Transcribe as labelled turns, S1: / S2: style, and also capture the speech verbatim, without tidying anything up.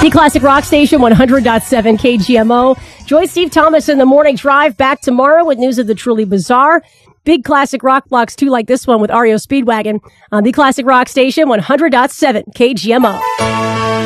S1: The Classic Rock Station, one hundred point seven K G M O. Joy Steve Thomas in the Morning Drive. Back tomorrow with news of the truly bizarre. Big classic rock blocks, too, like this one with R E O Speedwagon on the Classic Rock Station, one hundred point seven K G M O.